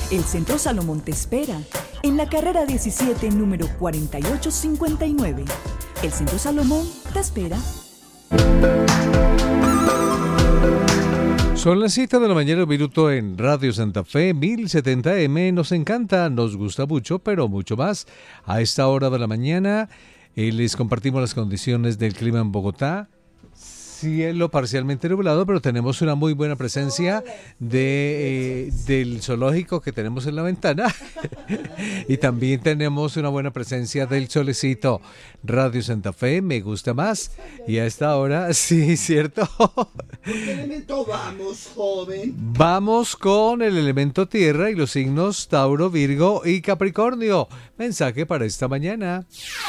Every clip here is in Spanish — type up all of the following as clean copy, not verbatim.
El Centro Salomón te espera en la carrera 17, número 4859. El Centro Salomón te espera. Son las 7 de la mañana, un minuto en Radio Santa Fe, 1070M. Nos encanta, nos gusta mucho, pero mucho más. A esta hora de la mañana les compartimos las condiciones del clima en Bogotá. Cielo parcialmente nublado, pero tenemos una muy buena presencia del zoológico que tenemos en la ventana y también tenemos una buena presencia del solecito. Radio Santa Fe, me gusta más, y a esta hora, sí, ¿cierto? ¿Qué elemento vamos, joven? Vamos con el elemento tierra y los signos Tauro, Virgo y Capricornio. Mensaje para esta mañana.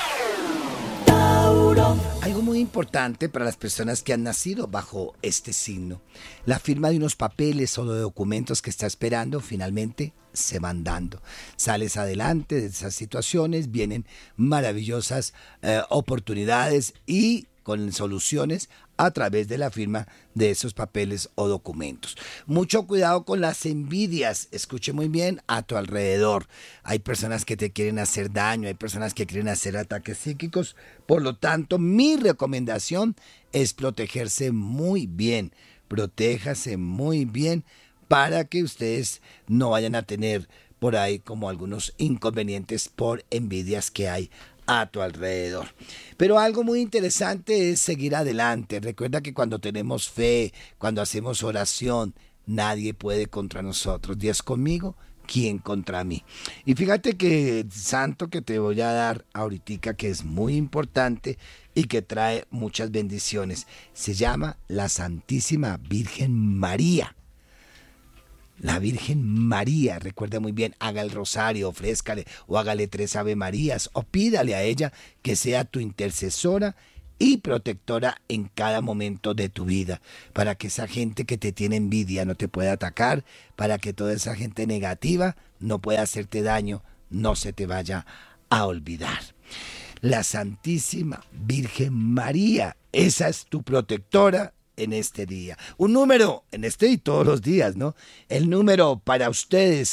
Algo muy importante para las personas que han nacido bajo este signo: la firma de unos papeles o de documentos que está esperando finalmente se van dando. Sales adelante de esas situaciones, vienen maravillosas oportunidades y con soluciones a través de la firma de esos papeles o documentos. Mucho cuidado con las envidias. Escuche muy bien a tu alrededor. Hay personas que te quieren hacer daño, hay personas que quieren hacer ataques psíquicos. Por lo tanto, mi recomendación es protegerse muy bien. Protéjase muy bien para que ustedes no vayan a tener por ahí como algunos inconvenientes por envidias que hay a tu alrededor. Pero algo muy interesante es seguir adelante. Recuerda que cuando tenemos fe, cuando hacemos oración, nadie puede contra nosotros. Dios conmigo, ¿quién contra mí? Y fíjate que el santo que te voy a dar ahorita, que es muy importante y que trae muchas bendiciones, se llama la Santísima Virgen María. La Virgen María, recuerda muy bien, haga el rosario, ofrézcale o hágale 3 Ave Marías o pídale a ella que sea tu intercesora y protectora en cada momento de tu vida, para que esa gente que te tiene envidia no te pueda atacar, para que toda esa gente negativa no pueda hacerte daño, no se te vaya a olvidar. La Santísima Virgen María, esa es tu protectora en este día. Un número en este y todos los días, ¿no? El número para ustedes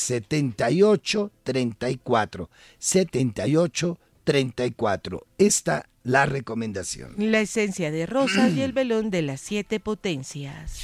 7834. 7834. Esta la recomendación. La esencia de rosas y el velón de las 7 potencias.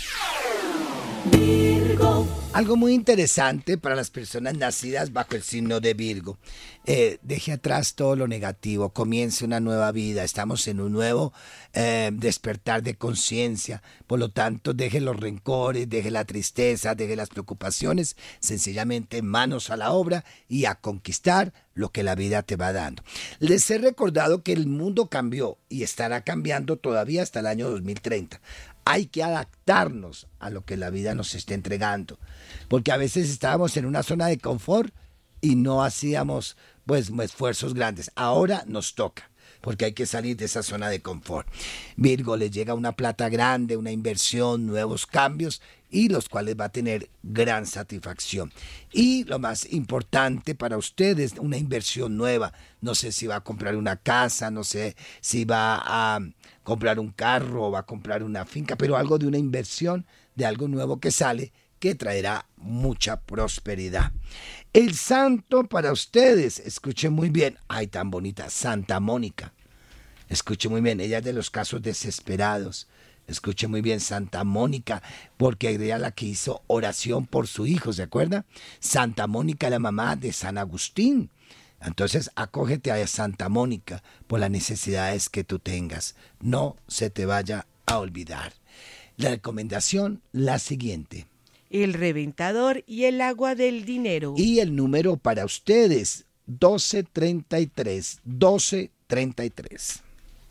Algo muy interesante para las personas nacidas bajo el signo de Virgo. Deje atrás todo lo negativo, comience una nueva vida. Estamos en un nuevo despertar de conciencia. Por lo tanto, deje los rencores, deje la tristeza, deje las preocupaciones. Sencillamente manos a la obra y a conquistar lo que la vida te va dando. Les he recordado que el mundo cambió y estará cambiando todavía hasta el año 2030. Hay que adaptarnos a lo que la vida nos está entregando, porque a veces estábamos en una zona de confort y no hacíamos pues esfuerzos grandes. Ahora nos toca, porque hay que salir de esa zona de confort. Virgo, les llega una plata grande, una inversión, nuevos cambios, y los cuales va a tener gran satisfacción. Y lo más importante para ustedes, una inversión nueva. No sé si va a comprar una casa, no sé si va a comprar un carro o va a comprar una finca, pero algo de una inversión, de algo nuevo que sale, que traerá mucha prosperidad. El santo para ustedes, escuchen muy bien, ay, tan bonita, Santa Mónica. Escuche muy bien, ella es de los casos desesperados. Escuche muy bien, Santa Mónica, porque era la que hizo oración por su hijo, ¿se acuerda? Santa Mónica, la mamá de San Agustín. Entonces, acógete a Santa Mónica por las necesidades que tú tengas. No se te vaya a olvidar. La recomendación, la siguiente. El reventador y el agua del dinero. Y el número para ustedes, 1233. 1233.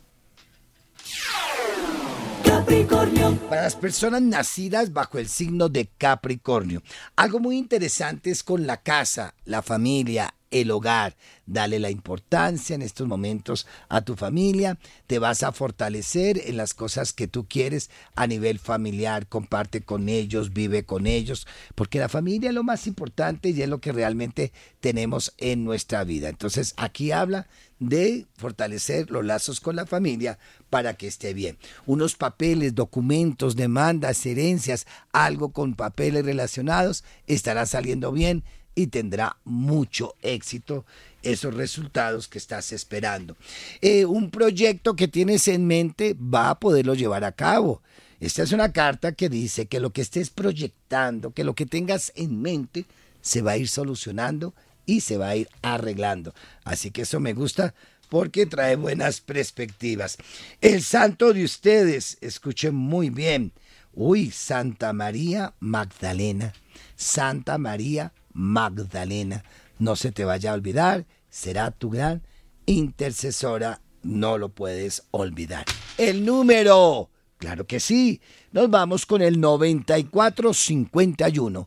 Capricornio. Para las personas nacidas bajo el signo de Capricornio, algo muy interesante es con la casa, la familia, el hogar. Dale la importancia en estos momentos a tu familia. Te vas a fortalecer en las cosas que tú quieres a nivel familiar. Comparte con ellos, vive con ellos, porque la familia es lo más importante y es lo que realmente tenemos en nuestra vida. Entonces aquí habla de fortalecer los lazos con la familia para que esté bien. Unos papeles, documentos, demandas, herencias, algo con papeles relacionados estará saliendo bien y tendrá mucho éxito esos resultados que estás esperando. Un proyecto que tienes en mente va a poderlo llevar a cabo. Esta es una carta que dice que lo que estés proyectando, que lo que tengas en mente, se va a ir solucionando y se va a ir arreglando. Así que eso me gusta porque trae buenas perspectivas. El santo de ustedes, escuchen muy bien. Uy, Santa María Magdalena. Santa María Magdalena. No se te vaya a olvidar, será tu gran intercesora, no lo puedes olvidar. El número, claro que sí, nos vamos con el 9451.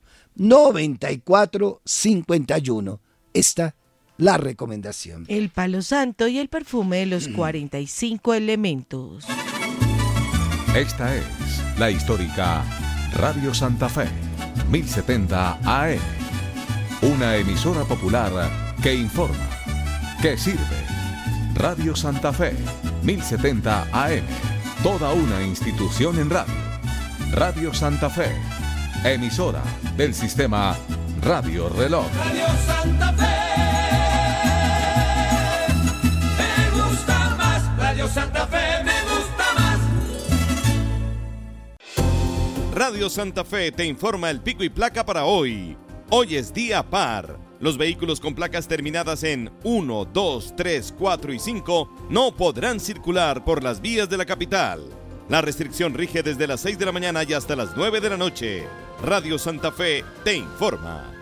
9451. Esta la recomendación. El palo santo y el perfume de los 45 elementos. Esta es la histórica Radio Santa Fe, 1070 AM. Una emisora popular que informa, que sirve. Radio Santa Fe, 1070 AM. Toda una institución en radio. Radio Santa Fe, emisora del sistema Radio Reloj. Radio Santa Fe, me gusta más. Radio Santa Fe, me gusta más. Radio Santa Fe te informa el pico y placa para hoy. Hoy es día par. Los vehículos con placas terminadas en 1, 2, 3, 4 y 5 no podrán circular por las vías de la capital. La restricción rige desde las 6 de la mañana y hasta las 9 de la noche. Radio Santa Fe te informa.